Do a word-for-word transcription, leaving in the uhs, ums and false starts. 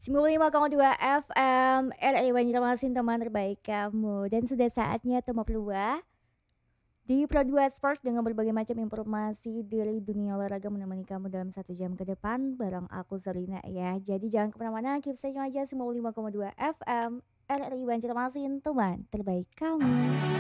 sembilan puluh lima koma dua F M R R I Banjarmasin teman terbaik kamu. Dan sudah saatnya Temu Dua di Pro dua Sport dengan berbagai macam informasi dari dunia olahraga menemani kamu dalam satu jam ke depan bareng aku Zarina ya. Jadi jangan kemana-mana, keep stay tune aja sembilan puluh lima koma dua F M R R I Banjarmasin teman terbaik kamu.